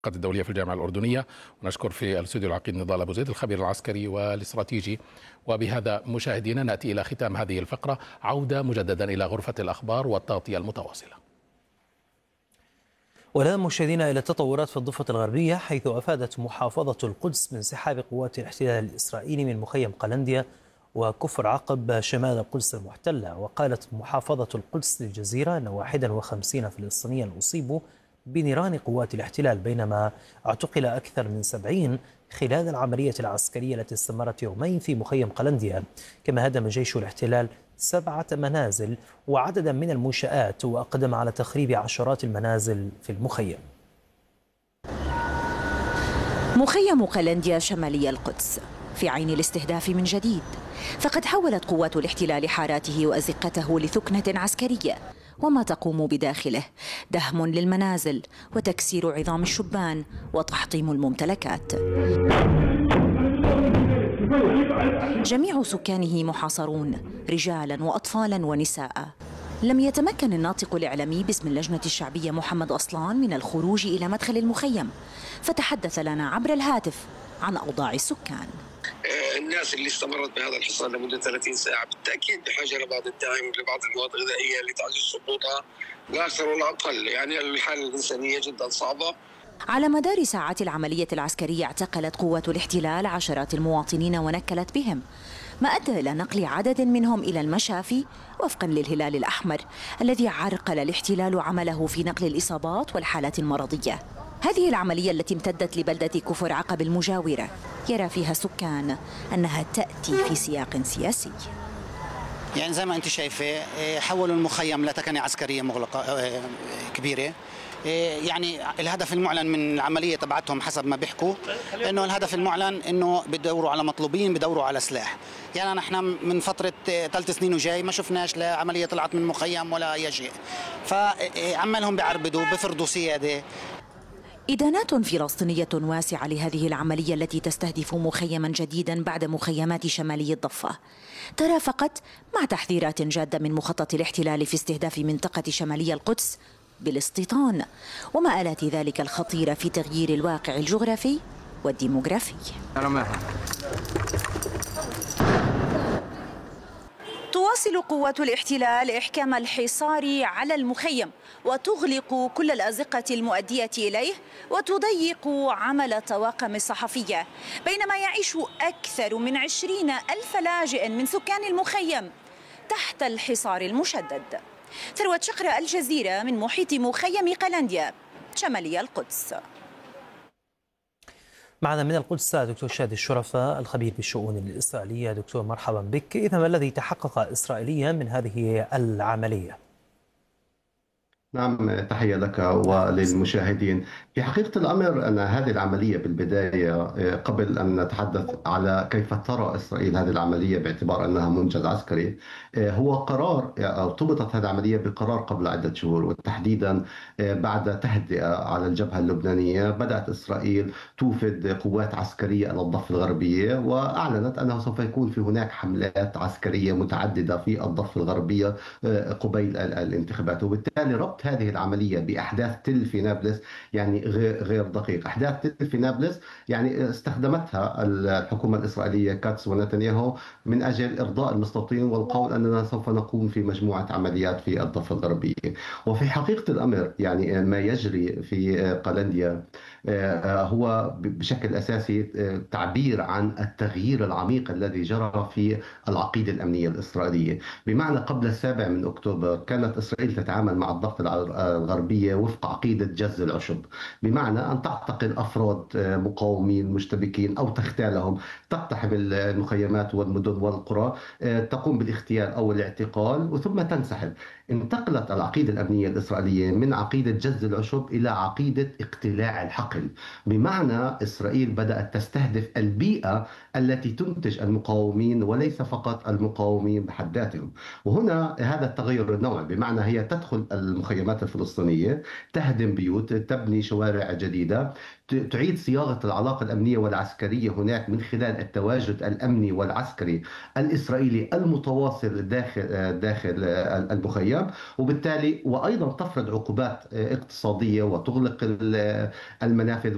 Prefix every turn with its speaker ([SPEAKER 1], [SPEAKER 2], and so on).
[SPEAKER 1] الدولية في الجامعة الأردنية، ونشكر في الاستوديو العقيد نضال أبو زيد الخبير العسكري والاستراتيجي. وبهذا مشاهدينا نأتي إلى ختام هذه الفقرة، عودة مجددا إلى غرفة الأخبار والتغطية المتواصلة.
[SPEAKER 2] والآن مشاهدينا إلى التطورات في الضفة الغربية، حيث أفادت محافظة القدس من انسحاب قوات الاحتلال الإسرائيلي من مخيم قلنديا وكفر عقب شمال القدس المحتلة. وقالت محافظة القدس للجزيرة أن 51 فلسطينيا أصيبوا بنيران قوات الاحتلال، بينما اعتقل أكثر من 70 خلال العملية العسكرية التي استمرت يومين في مخيم قلنديا. كما هدم جيش الاحتلال 7 منازل وعددا من المنشآت، وأقدم على تخريب عشرات المنازل في المخيم.
[SPEAKER 3] مخيم قلنديا شمالي القدس في عين الاستهداف من جديد، فقد حولت قوات الاحتلال حاراته وأزقته لثكنة عسكرية، وما تقوم بداخله دهم للمنازل وتكسير عظام الشبان وتحطيم الممتلكات. جميع سكانه محاصرون، رجالا وأطفالا ونساء. لم يتمكن الناطق الإعلامي باسم اللجنة الشعبية محمد أصلان من الخروج إلى مدخل المخيم، فتحدث لنا عبر الهاتف عن أوضاع السكان.
[SPEAKER 4] الناس اللي استمرت بهذا الحصار لمدة 30 ساعة بالتأكيد بحاجة لبعض الدعم، لبعض المواد الغذائية لتعزيز سقوطها، لا أكثر ولا أقل. يعني الحالة الإنسانية جدا صعبة.
[SPEAKER 3] على مدار ساعات العملية العسكرية اعتقلت قوات الاحتلال عشرات المواطنين ونكلت بهم، ما أدى إلى نقل عدد منهم إلى المشافي وفقا للهلال الأحمر الذي عرقل الاحتلال عمله في نقل الإصابات والحالات المرضية. هذه العملية التي امتدت لبلدة كفر عقب المجاورة يرى فيها السكان أنها تأتي في سياق سياسي.
[SPEAKER 5] يعني زي ما أنت شايفة حولوا المخيم لتكنة عسكرية مغلقة كبيرة. يعني الهدف المعلن من العملية تبعتهم حسب ما بيحكوا انه الهدف المعلن انه بدوروا على مطلوبين، بدوروا على سلاح. يعني نحن من فترة 3 سنين وجاي ما شفناش لا عملية طلعت من مخيم ولا اي شيء، فعمالهم بيعربدوا بفرضوا سيادة.
[SPEAKER 3] إدانات فلسطينية واسعة لهذه العملية التي تستهدف مخيما جديدا بعد مخيمات شمالي الضفة ترافقت مع تحذيرات جادة من مخطط الاحتلال في استهداف منطقة شمالي القدس بالاستيطان ومآلات ذلك الخطيرة في تغيير الواقع الجغرافي والديموغرافي. تواصل قوات الاحتلال إحكام الحصار على المخيم وتغلق كل الأزقة المؤدية إليه وتضيق عمل الطواقم الصحفية، بينما يعيش أكثر من 20,000 لاجئ من سكان المخيم تحت الحصار المشدد. ثروة شقرة، الجزيرة، من محيط مخيم قلنديا شمالي القدس.
[SPEAKER 2] معنا من القدس دكتور شادي الشرفة الخبير بالشؤون الإسرائيلية. دكتور مرحبا بك. إذا ما الذي تحقق إسرائيليا من هذه العملية؟
[SPEAKER 6] نعم، تحية لك وللمشاهدين. في حقيقة الأمر أن هذه العملية بالبداية، قبل أن نتحدث على كيف ترى إسرائيل هذه العملية باعتبار أنها منجز عسكري، هو قرار أو ارتبطت هذه العملية بقرار قبل عدة شهور، وتحديدا بعد تهدئة على الجبهة اللبنانية بدأت إسرائيل توفد قوات عسكرية إلى الضفة الغربية، وأعلنت أنه سوف يكون في هناك حملات عسكرية متعددة في الضفة الغربية قبيل الانتخابات. وبالتالي ربط هذه العملية بأحداث تل في نابلس يعني غير دقيق. أحداث تل في نابلس يعني استخدمتها الحكومة الإسرائيلية كاتس ونتنياهو من أجل إرضاء المستوطنين والقول أننا سوف نقوم في مجموعة عمليات في الضفة الغربية. وفي حقيقة الأمر يعني ما يجري في قلنديا هو بشكل أساسي تعبير عن التغيير العميق الذي جرى في العقيدة الأمنية الإسرائيلية. بمعنى قبل 7 أكتوبر كانت إسرائيل تتعامل مع الضفة الغربية وفق عقيدة جز العشب، بمعنى أن تعتقل أفراد مقاومين مشتبكين أو تغتالهم، تقتحم المخيمات والمدن والقرى، تقوم بالاغتيال أو الاعتقال وثم تنسحب. انتقلت العقيدة الأمنية الإسرائيلية من عقيدة جز العشب إلى عقيدة اقتلاع الحقل، بمعنى إسرائيل بدأت تستهدف البيئة التي تنتج المقاومين وليس فقط المقاومين بحد ذاتهم. وهنا هذا التغير النوعي، بمعنى هي تدخل المخيمات الفلسطينية، تهدم بيوت، تبني شوارع جديدة، تعيد صياغة العلاقة الأمنية والعسكرية هناك من خلال التواجد الأمني والعسكري الإسرائيلي المتواصل داخل المخيم، وبالتالي وأيضا تفرض عقوبات اقتصادية وتغلق المنافذ